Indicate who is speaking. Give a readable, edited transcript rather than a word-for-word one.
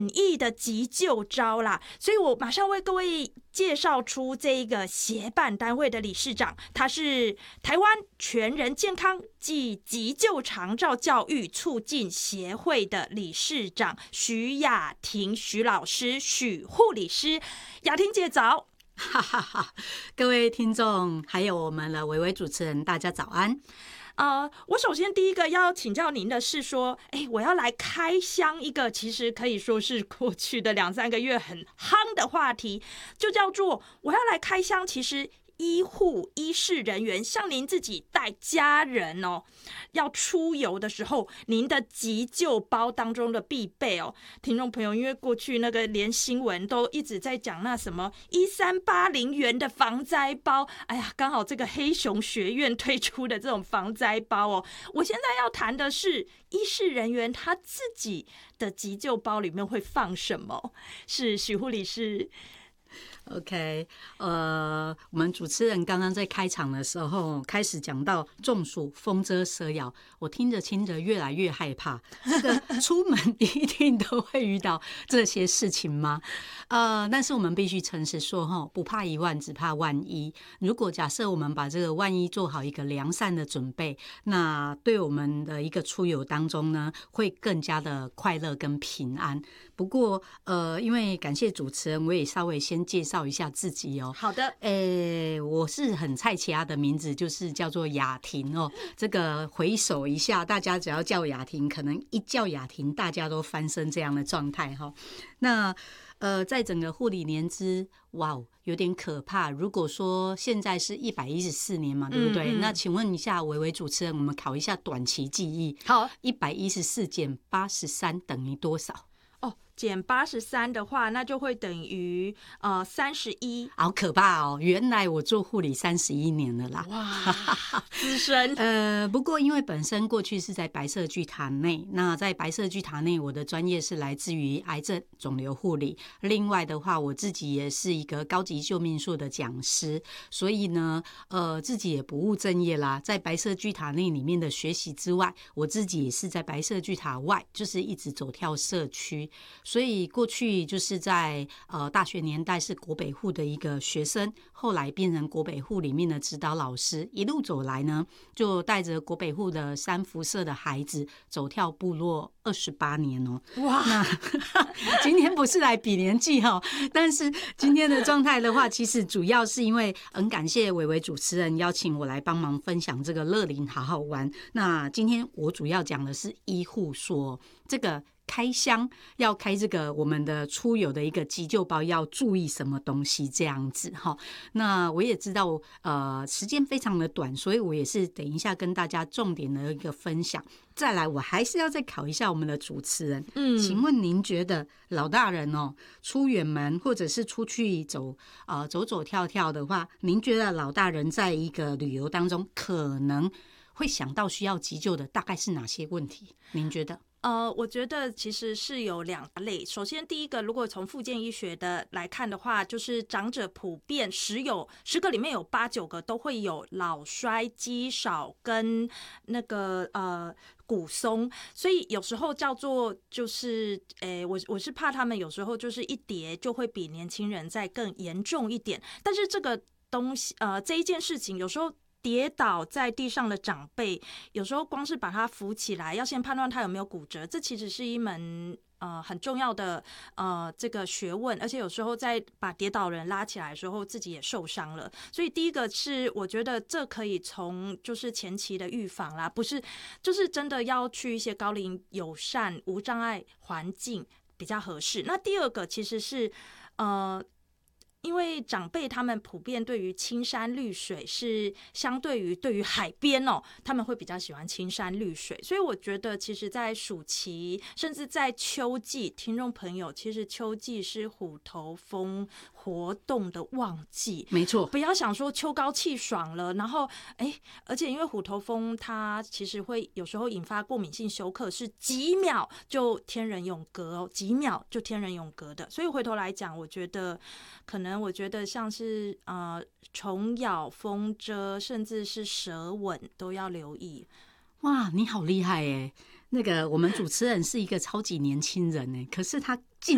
Speaker 1: 易的急救招啦，所以我马上为各位介绍出这个协办单位的理事长，他是台湾全人健康及急救长照教育促进协会的理事长许雅婷许老师许护理师。雅婷姐早。
Speaker 2: 哈哈哈！各位听众还有我们的维维主持人，大家早安。
Speaker 1: 我首先第一个要请教您的是说，我要来开箱一个其实可以说是过去的2-3个月很夯的话题，就叫做我要来开箱其实医护医事人员像您自己带家人要出游的时候，您的急救包当中的必备听众朋友，因为过去那个连新闻都一直在讲那什么1380元的防灾包，哎呀，刚好这个黑熊学院推出的这种防灾包我现在要谈的是医事人员他自己的急救包里面会放什么，是许护理师。
Speaker 2: OK， 我们主持人刚刚在开场的时候开始讲到中暑、风蛰、蛇咬，我听着听着越来越害怕。这个出门一定都会遇到这些事情吗？但是我们必须诚实说，不怕一万，只怕万一。如果假设我们把这个万一做好一个良善的准备，那对我们的一个出游当中呢，会更加的快乐跟平安。不过，因为感谢主持人，我也稍微先介绍一下自己
Speaker 1: 好的，
Speaker 2: 我是很菜奇亚的名字，就是叫做雅婷这个回首一下，大家只要叫雅婷，可能一叫雅婷，大家都翻身这样的状态那在整个护理年资，哇，有点可怕。如果说现在是114年嘛，对不对？那请问一下，维维主持人，我们考一下短期记忆。
Speaker 1: 好
Speaker 2: ，114减83等于多少？
Speaker 1: 减83的话，那就会等于31。
Speaker 2: 好可怕原来我做护理31年了啦！
Speaker 1: 哇，资深。
Speaker 2: 不过因为本身过去是在白色巨塔内，那在白色巨塔内，我的专业是来自于癌症肿瘤护理。另外的话，我自己也是一个高级救命术的讲师，所以呢，自己也不务正业啦。在白色巨塔内里面的学习之外，我自己也是在白色巨塔外，就是一直走跳社区。所以过去就是在大学年代是国北护的一个学生，后来变成国北护里面的指导老师，一路走来呢，就带着国北护的3辐社的孩子走跳部落28年
Speaker 1: 哇！
Speaker 2: 那今天不是来比年纪但是今天的状态的话，其实主要是因为很感谢维维主持人邀请我来帮忙分享这个乐龄好好玩。那今天我主要讲的是医护说这个开箱要开这个我们的出游的一个急救包要注意什么东西这样子那我也知道时间非常的短，所以我也是等一下跟大家重点的一个分享。再来我还是要再考一下我们的主持人，请问您觉得老大人出远门或者是出去走走跳跳的话，您觉得老大人在一个旅游当中可能会想到需要急救的大概是哪些问题？您觉得？
Speaker 1: 我觉得其实是有2类。首先，第一个，如果从复健医学的来看的话，就是长者普遍10个里面有8-9个都会有老衰、肌少跟那个骨松，所以有时候叫做就是我是怕他们有时候就是一跌就会比年轻人再更严重一点。但是这个东西这一件事情有时候跌倒在地上的长辈，有时候光是把他扶起来，要先判断他有没有骨折，这其实是一门很重要的这个学问，而且有时候在把跌倒人拉起来的时候，自己也受伤了。所以第一个是我觉得这可以从就是前期的预防啦，不是就是真的要去一些高龄友善无障碍环境比较合适。那第二个其实是因为长辈他们普遍对于青山绿水是相对于海边他们会比较喜欢青山绿水，所以我觉得其实在暑期甚至在秋季，听众朋友，其实秋季是虎头蜂活动的旺季，
Speaker 2: 没错，
Speaker 1: 不要想说秋高气爽了，然后而且因为虎头蜂它其实会有时候引发过敏性休克，是几秒就天人永隔几秒就天人永隔的，所以回头来讲，我觉得像是虫咬、风蛰，甚至是蛇吻都要留意。
Speaker 2: 哇，你好厉害耶！那个我们主持人是一个超级年轻人可是他